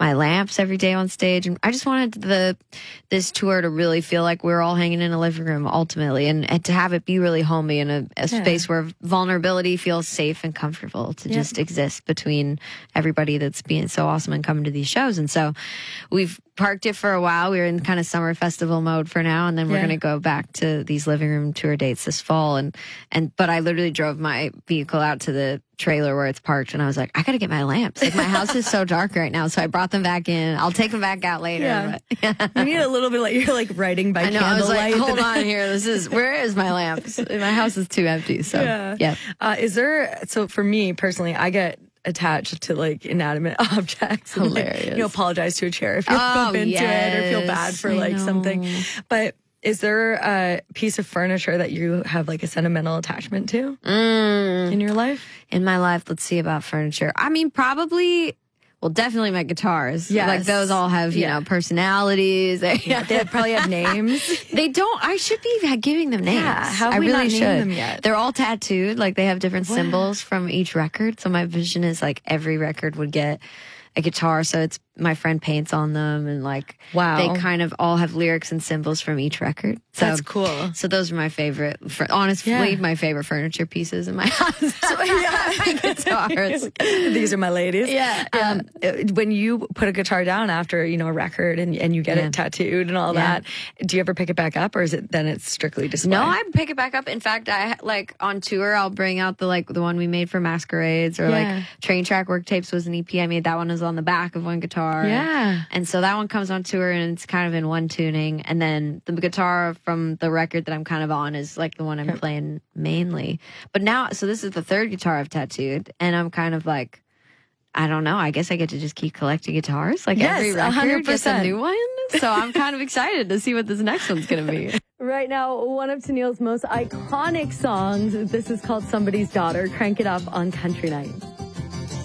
my lamps every day on stage. And I just wanted this tour to really feel like we were all hanging in a living room ultimately, and to have it be really homey in a space where vulnerability feels safe and comfortable to just exist between everybody that's being so awesome and coming to these shows. And so we've parked it for a while. We're in kind of summer festival mode for now, and then we're going to go back to these living room tour dates this fall. But I literally drove my vehicle out to the trailer where it's parked, and I was like, I gotta get my lamps. Like, my house is so dark right now, so I brought them back in. I'll take them back out later. But, you need a little bit, like, you're like writing by candlelight. I was like, hold on here. Where is my lamps? My house is too empty. So so for me personally, I get attached to like inanimate objects. Hilarious. And, like, apologize to a chair if you bump into it or feel bad for like something. But is there a piece of furniture that you have like a sentimental attachment to in your life? In my life, let's see about furniture. I mean, definitely my guitars. Yes. Like, those all have, you know, personalities. They probably have names. They don't. I should be giving them names. Yeah, how have we not named them yet? They're all tattooed. Like, they have different symbols from each record. So my vision is like every record would get a guitar. So it's my friend paints on them, and like, they kind of all have lyrics and symbols from each record. So that's cool. So those are my favorite, honestly, my favorite furniture pieces in my house. My guitars. These are my ladies. Yeah. When you put a guitar down after, you know, a record and you get it tattooed and all that, do you ever pick it back up, or is it then it's strictly display? No, I pick it back up. In fact, I like on tour, I'll bring out the one we made for Masquerades, or like Train Track Work Tapes was an EP I made. That one was on the back of one guitar. Yeah. And so that one comes on tour, and it's kind of in one tuning. And then the guitar from the record that I'm kind of on is like the one I'm playing mainly. But now, so this is the third guitar I've tattooed, and I'm kind of like, I don't know, I guess I get to just keep collecting guitars. Like, every record gets a new one. So I'm kind of excited to see what this next one's going to be. Right now, one of Tennille's most iconic songs. This is called Somebody's Daughter. Crank it up on Country Night.